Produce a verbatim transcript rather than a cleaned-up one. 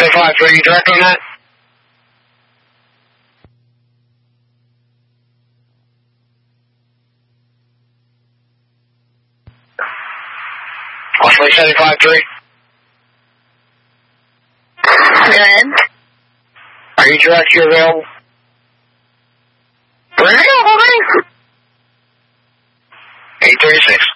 seventy-five three, you direct on that? Osprey seventy-five three. Good. Are you direct? You available? Where are you holding? eight thirty-six.